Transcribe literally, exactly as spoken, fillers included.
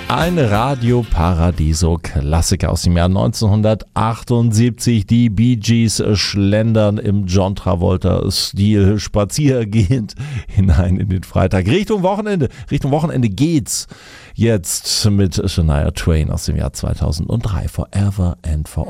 Ein Radio Paradiso Klassiker aus dem Jahr neunzehnhundertachtundsiebzig. Die Bee Gees schlendern im John Travolta-Stil spaziergehend hinein in den Freitag. Richtung Wochenende. Richtung Wochenende geht's jetzt mit Shania Twain aus dem Jahr zweitausenddrei. Forever and Forever.